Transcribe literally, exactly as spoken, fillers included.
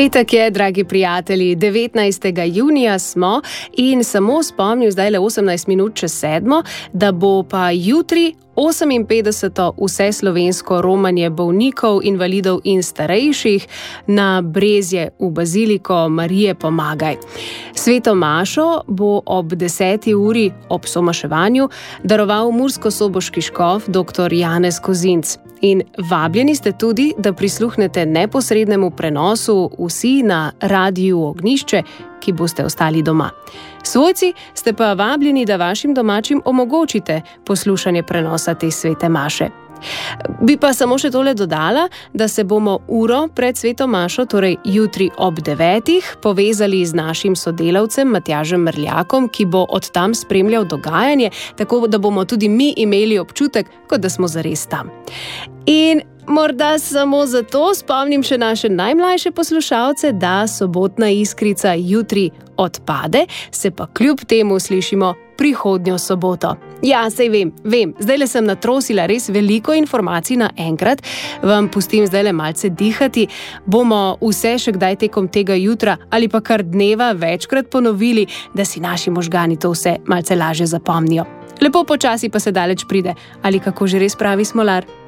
Petek je, dragi prijatelji, devetnajstega junija smo in samo spomnil zdaj le osemnajst minut čez sedmo, da bo pa jutri oseminpetdeseto vseslovensko romanje bolnikov, invalidov in starejših na Brezje v Baziliko Marije Pomagaj. Sveto mašo bo ob deseti uri ob somaševanju daroval murskosoboški škof dr. Janez Kozinc. In vabljeni ste tudi, da prisluhnete neposrednemu prenosu vsi na Radiu Ognjišče, ki boste ostali doma. Svojci ste pa vabljeni, da vašim domačim omogočite poslušanje prenosa te svete maše. Bi pa samo še tole dodala, da se bomo uro pred sveto mašo, torej jutri ob devetih, povezali z našim sodelavcem Matjažem Mrljakom, ki bo od tam spremljal dogajanje, tako da bomo tudi mi imeli občutek, kot da smo zares tam. In morda samo zato spomnim še naše najmlajše poslušalce, da sobotna iskrica jutri odpade, se pa kljub temu slišimo prihodnjo soboto. Ja, sej vem, vem, zdajle sem natrosila res veliko informacij naenkrat, vam pustim zdajle malce dihati, bomo vse še kdaj tekom tega jutra ali pa kar dneva večkrat ponovili, da si naši možgani to vse malce lažje zapomnijo. Lepo počasi pa se daleč pride, ali kako že res pravi Smolar?